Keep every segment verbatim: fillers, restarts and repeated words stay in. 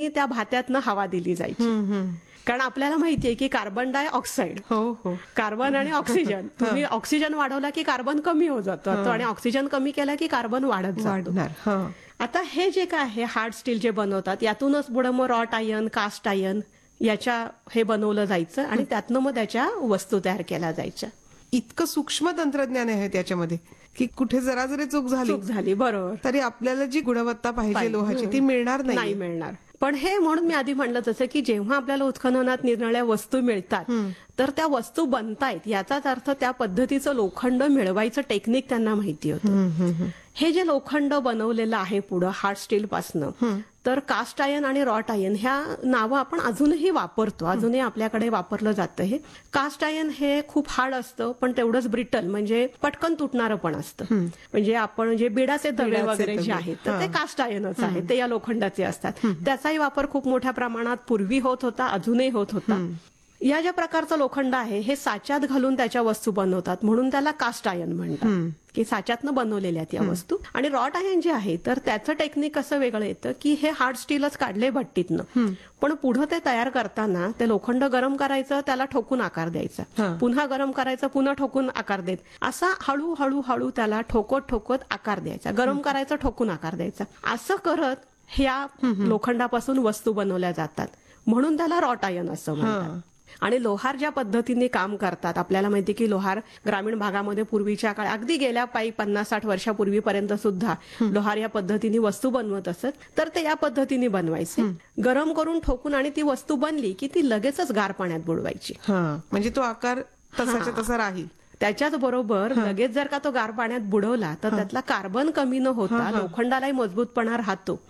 पद्धतीने त्या भात्यातनं हवा दिली जायची. कारण आपल्याला माहितीये की कार्बन डाय ऑक्साईड, हो हो कार्बन आणि ऑक्सिजन, तुम्ही ऑक्सिजन वाढवला की कार्बन कमी होत जातो आणि ऑक्सिजन कमी केला की कार्बन वाढत जातो. वाढणार. आता हे जे काय आहे हार्ड स्टील जे बनवतात यातूनच पुढे मग रॉट आयर्न, कास्ट आयर्न याच्या हे बनवलं जायचं आणि त्यातनं मग त्याच्या वस्तू तयार केल्या जायच्या. इतकं सूक्ष्म तंत्रज्ञान आहे त्याच्यामध्ये की कुठे जरा जरी चूक झाली चूक झाली बरोबर तरी आपल्याला जी गुणवत्ता पाहिजे पाहिजे. लोहाची ती मिळणार नाही नाही. मिळणार. पण हे म्हणून मी आधी म्हणलं तसं की जेव्हा आपल्याला उत्खननात निरनिराळ्या वस्तू मिळतात तर त्या वस्तू बनतायत याचाच अर्थ त्या पद्धतीचं लोखंड मिळवायचं टेक्निक त्यांना माहिती होतं. हे जे लोखंड बनवलेलं आहे पुढं हार्ड स्टील पासनं, तर कास्ट आयर्न आणि रॉट आयर्न ह्या नावं आपण अजूनही वापरतो, अजूनही आपल्याकडे वापरलं जातं. हे कास्ट आयर्न हे खूप हार्ड असतं पण तेवढंच ब्रिटल, म्हणजे पटकन तुटणारं पण असतं. म्हणजे आपण जे बिडाचे तवे वगैरे जे आहेत तर ते कास्ट आयर्नच आहेत, ते या लोखंडाचे असतात. त्याचाही वापर खूप मोठ्या प्रमाणात पूर्वी होत होता, अजूनही होत होता. या ज्या प्रकारचं लोखंड आहे हे साच्यात घालून त्याच्या वस्तू बनवतात म्हणून त्याला कास्ट आयर्न म्हणतात, की साच्यातनं बनवलेल्या आहेत या वस्तू. आणि रॉट आयर्न जे आहे तर त्याचं टेक्निक असं वेगळं येतं की हे हार्ड स्टीलच काढले भट्टीतनं, पण पुढे ते तयार करताना ते लोखंड गरम करायचं, त्याला ठोकून आकार द्यायचा, पुन्हा गरम करायचं, पुन्हा ठोकून आकार देत, असा हळूहळू हळू त्याला ठोकत ठोकत आकार द्यायचा, गरम करायचं, ठोकून आकार द्यायचा. असं करत ह्या लोखंडापासून वस्तू बनवल्या जातात म्हणून त्याला रॉट आयर्न असं म्हणतात. आणि लोहार ज्या पद्धतीने काम करतात, आपल्याला माहिती की लोहार ग्रामीण भागामध्ये पूर्वीच्या काळात अगदी गेल्या पायी पन्नास साठ वर्षापूर्वीपर्यंत सुद्धा लोहार या पद्धतीने वस्तू बनवत असत. तर ते या पद्धतीने बनवायचे, गरम करून ठोकून, आणि ती वस्तू बनली की ती लगेचच गार पाण्यात बुडवायची. म्हणजे तो आकार तसाच्या तसा राहील. त्याच्याच बरोबर लगेच जर का तो गार पाण्यात बुडवला तर त्यातला कार्बन कमी न होता लोखंडालाही मजबूतपणा राहतो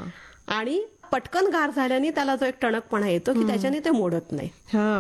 आणि पटकन गार झाल्याने त्याला जो एक टणकपणा येतो की त्याच्याने ते मोडत नाही.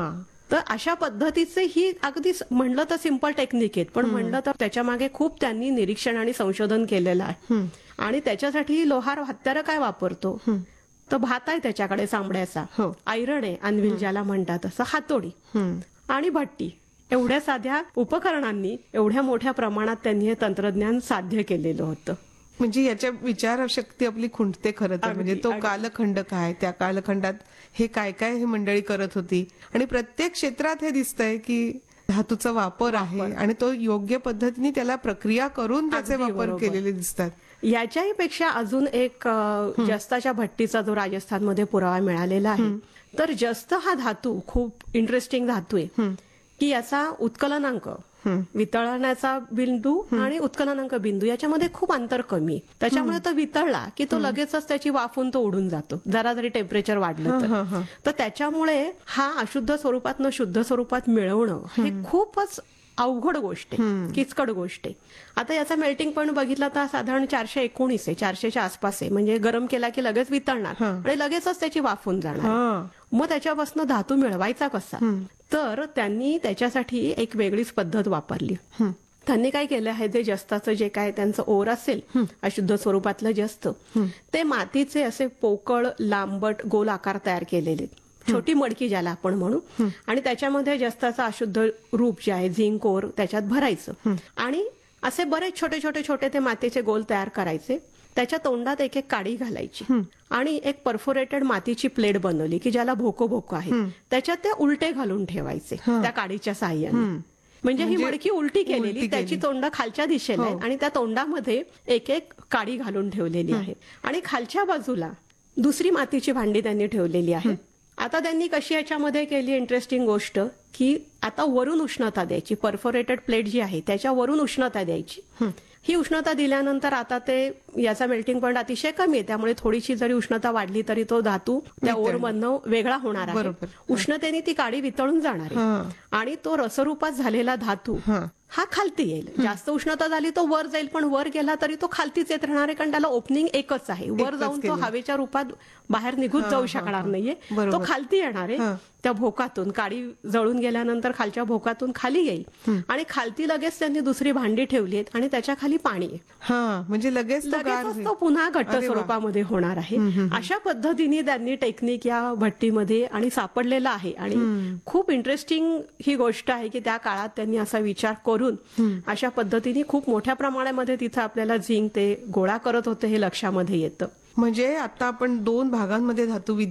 तर अशा पद्धतीचे ही अगदी म्हणलं तर सिंपल टेक्निक आहेत, पण म्हणलं तर त्याच्या मागे खूप त्यांनी निरीक्षण आणि संशोधन केलेलं आहे. आणि त्याच्यासाठी लोहार हत्यारं काय वापरतो तर भात आहे त्याच्याकडे चांबड्याचा, आयरन आहे, अनविल ज्याला म्हणतात, असं हातोडी आणि भट्टी, एवढ्या साध्या उपकरणांनी एवढ्या मोठ्या प्रमाणात त्यांनी हे तंत्रज्ञान साध्य केलेलं होतं. म्हणजे याच्या विचारशक्ती आपली खुंटते खरं तर. म्हणजे तो कालखंड काय, त्या कालखंडात हे काय काय हे मंडळी करत होती, आणि प्रत्येक क्षेत्रात हे दिसतंय की धातूचा वापर आहे आणि तो योग्य पद्धतीने त्याला प्रक्रिया करून त्याचे वापर केलेले दिसतात. याच्याही पेक्षा अजून एक जस्ताच्या भट्टीचा जो राजस्थानमध्ये पुरावा मिळालेला आहे, तर जस्त हा धातू खूप इंटरेस्टिंग धातू आहे की याचा उत्कलनांक, वितळण्याचा बिंदू आणि उत्कलनांक बिंदू याच्यामध्ये खूप अंतर कमी आहे. त्याच्यामुळे तो वितळला की तो लगेचच त्याची वाफून तो उडून जातो जरा जरी टेम्परेचर वाढलं तर. तर त्याच्यामुळे हा अशुद्ध स्वरूपात न शुद्ध स्वरूपात मिळवणं हे खूपच अवघड गोष्ट आहे, किचकट गोष्ट आहे. आता याचा मेल्टिंग पॉईंट बघितला तर साधारण चारशे एकोणीस आहे, चारशेच्या आसपास आहे. म्हणजे गरम केला की लगेच वितळणार आणि लगेचच त्याची वाफून जाणार. मग त्याच्यापासून धातू मिळवायचा कसा, तर त्यांनी त्याच्यासाठी एक वेगळीच पद्धत वापरली. त्यांनी काय केलं आहे, जे जस्ताचं जे काय त्यांचं ओर असेल अशुद्ध स्वरूपातलं जस्त, ते मातीचे असे पोकळ लांबट गोल आकार तयार केलेले, छोटी मडकी ज्याला आपण म्हणू, आणि त्याच्यामध्ये जस्ताचं अशुद्ध रूप जे आहे झिंक ओर त्याच्यात भरायचं आणि असे बरेच छोटे छोटे छोटे ते मातीचे गोल तयार करायचे. त्याच्या तोंडात एक एक काडी घालायची आणि एक परफोरेटेड मातीची प्लेट बनवली की ज्याला भोको भोको आहे, त्याच्यात ते उलटे घालून ठेवायचे त्या काडीच्या साह्याने. म्हणजे ही मडकी उलटी केलेली, त्याची तोंड खालच्या दिशेला आहेत आणि त्या तोंडामध्ये एक एक काडी घालून ठेवलेली आहे आणि खालच्या बाजूला दुसरी मातीची भांडी त्यांनी ठेवलेली आहे. आता त्यांनी कशी याच्यामध्ये केली इंटरेस्टिंग गोष्ट की आता वरून उष्णता द्यायची, परफोरेटेड प्लेट जी आहे त्याच्या वरून उष्णता द्यायची. ही उष्णता दिल्यानंतर आता ते याचा मेल्टिंग पॉईंट अतिशय कमी आहे, त्यामुळे थोडीशी जरी उष्णता वाढली तरी तो धातू त्या ओरमधनं वेगळा होणार आहे. उष्णतेने ती काडी वितळून जाणार आहे आणि तो रसरूपात झालेला धातू हा खालती येईल. जास्त उष्णता झाली तो वर जाईल, पण वर गेला तरी तो खालतीच येत राहणार आहे, कारण त्याला ओपनिंग एकच आहे. वर जाऊन तो हवेच्या रूपात बाहेर निघून जाऊ शकणार नाहीये, तो खालती येणार आहे. त्या भोकातून काडी जळून गेल्यानंतर खालच्या भोकातून खाली येईल आणि खालती लगेच त्यांनी दुसरी भांडी ठेवली आहेत आणि त्याच्या खाली पाणी आहे. म्हणजे लगेच लगेच तो पुन्हा घट्ट स्वरूपामध्ये होणार आहे. अशा पद्धतीने त्यांनी टेक्निक या भट्टीमध्ये आणि सापडलेलं आहे. आणि खूप इंटरेस्टिंग ही गोष्ट आहे की त्या काळात त्यांनी असा विचार करून अशा पद्धतीने खूप मोठ्या प्रमाणामध्ये तिथं आपल्याला झिंक ते गोळा करत होते हे लक्षामध्ये येतं. म्हणजे आता आपण दोन भागांमध्ये धातू